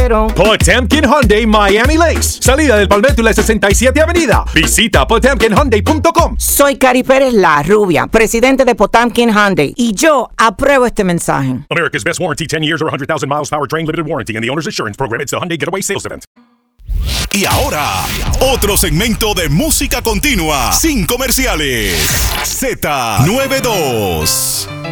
Potemkin Hyundai Miami Lakes. Salida del Palmetto y la 67 Avenida. Visita potemkinhyundai.com. Soy Cari Pérez, la rubia, presidente de Potemkin Hyundai, y yo apruebo este mensaje. America's best warranty, 10 years or 100,000 miles powertrain limited warranty and the owner's insurance program. It's the Hyundai Getaway Sales Event. Y ahora, otro segmento de música continua, sin comerciales. Z92.